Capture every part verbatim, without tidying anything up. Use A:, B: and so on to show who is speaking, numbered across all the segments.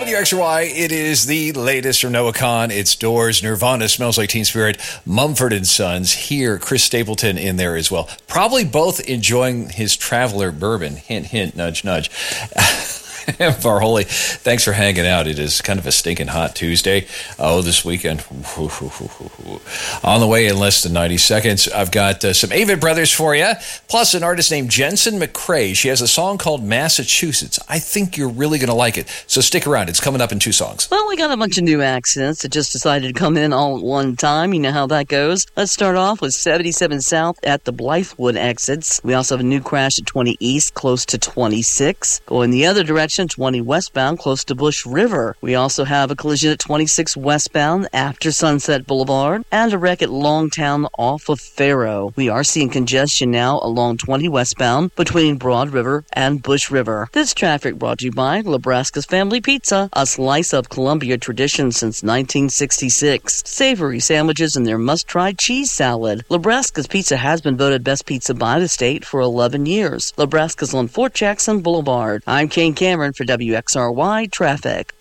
A: W X R Y, it is the latest from Noah Kahan. It's Doors, Nirvana, Smells Like Teen Spirit, Mumford and Sons. Here, Chris Stapleton in there as well. Probably both enjoying his Traveler bourbon. Hint, hint, nudge, nudge. Varholi, thanks for hanging out. It is kind of a stinking hot Tuesday. Oh, this weekend. On the way in less than ninety seconds, I've got uh, some Avett Brothers for you, plus an artist named Jensen McCrae. She has a song called Massachusetts. I think you're really going to like it. So stick around. It's coming up in two songs.
B: Well, we got a bunch of new accents that just decided to come in all at one time. You know how that goes. Let's start off with seventy-seven South at the Blythewood exits. We also have a new crash at twenty East, close to twenty-six. Going the other direction, twenty westbound, close to Bush River. We also have a collision at twenty-six westbound after Sunset Boulevard, and a wreck at Longtown off of Faro. We are seeing congestion now along twenty westbound between Broad River and Bush River. This traffic brought to you by Nebraska's Family Pizza, a slice of Columbia tradition since nineteen sixty-six. Savory sandwiches and their must-try cheese salad. Nebraska's Pizza has been voted best pizza by the state for eleven years. Nebraska's on Fort Jackson Boulevard. I'm Kane Cameron for W X R Y Traffic.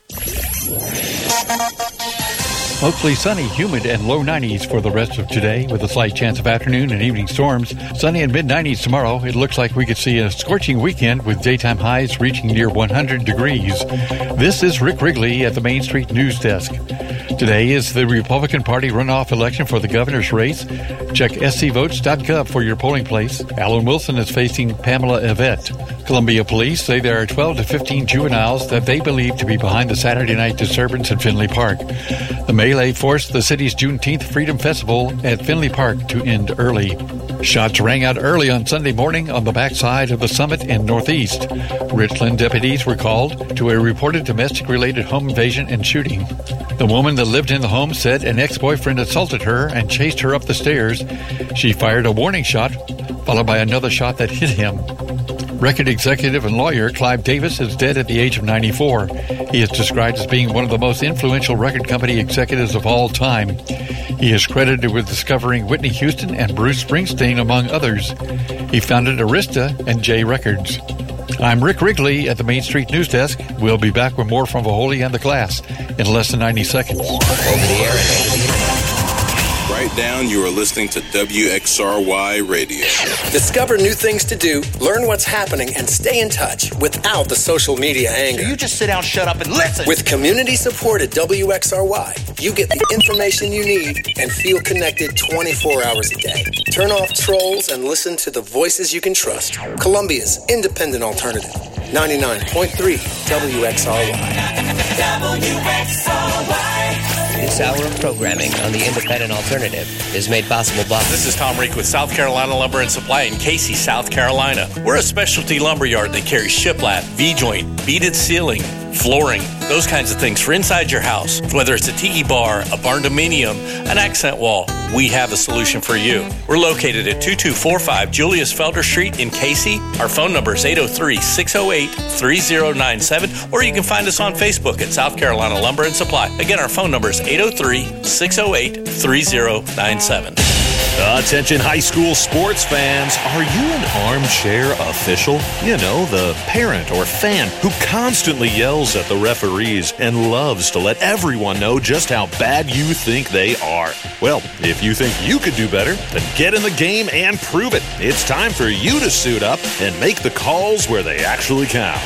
C: Mostly sunny, humid, and low nineties for the rest of today, with a slight chance of afternoon and evening storms. Sunny and mid-nineties tomorrow. It looks like we could see a scorching weekend with daytime highs reaching near one hundred degrees. This is Rick Wrigley at the Main Street News Desk. Today is the Republican Party runoff election for the governor's race. Check s c votes dot gov for your polling place. Alan Wilson is facing Pamela Yvette. Columbia police say there are twelve to fifteen juveniles that they believe to be behind the Saturday night disturbance at Finley Park. The melee forced the city's Juneteenth Freedom Festival at Finley Park to end early. Shots rang out early on Sunday morning on the backside of the Summit in Northeast. Richland deputies were called to a reported domestic-related home invasion and shooting. The woman that lived in the home said an ex-boyfriend assaulted her and chased her up the stairs. She fired a warning shot, followed by another shot that hit him. Record executive and lawyer Clive Davis is dead at the age of ninety-four. He is described as being one of the most influential record company executives of all time. He is credited with discovering Whitney Houston and Bruce Springsteen, among others. He founded Arista and J Records. I'm Rick Wrigley at the Main Street News Desk. We'll be back with more from Vaholi and the class in less than ninety seconds.
D: Over the air and over the internet.
E: Right down, you are listening to W X R Y Radio.
D: Discover new things to do, learn what's happening, and stay in touch without the social media anger.
F: So you just sit down, shut up, and listen.
D: With community support at W X R Y, you get the information you need and feel connected twenty-four hours a day. Turn off trolls and listen to the voices you can trust. Columbia's independent alternative. ninety-nine point three W X R Y.
G: W X R Y.
F: This hour of programming on the Independent Alternative is made possible by...
H: This is Tom Reek with South Carolina Lumber and Supply in Casey, South Carolina. We're a specialty lumber yard that carries shiplap, V-joint, beaded ceiling, flooring, those kinds of things for inside your house. Whether it's a tiki bar, a barn dominium, an accent wall, we have a solution for you. We're located at two two four five Julius Felder Street in Casey. Our phone number is eight oh three, six oh eight, three oh nine seven, or you can find us on Facebook at South Carolina Lumber and Supply. Again, our phone number is eight oh three, six oh eight, three oh nine seven.
I: Attention high school sports fans. Are you an armchair official? You know, the parent or fan who constantly yells at the referees and loves to let everyone know just how bad you think they are. Well, if you think you could do better, then get in the game and prove it. It's time for you to suit up and make the calls where they actually count.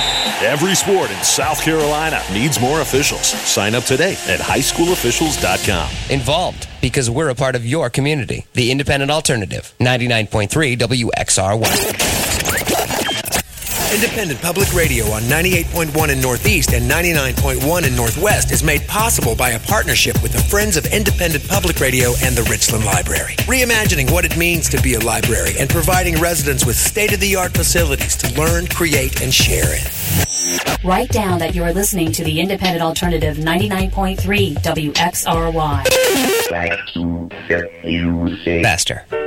I: Every sport in South Carolina needs more officials. Sign up today at high school officials dot com.
F: Involved because we're a part of your community. The Independent Alternative, ninety-nine point three W X R Y.
D: Independent Public Radio on ninety-eight point one in Northeast and ninety-nine point one in Northwest is made possible by a partnership with the Friends of Independent Public Radio and the Richland Library. Reimagining what it means to be a library and providing residents with state-of-the-art facilities to learn, create, and share in.
J: Write down that you are listening to the Independent Alternative ninety-nine point three W X R Y.
F: Faster.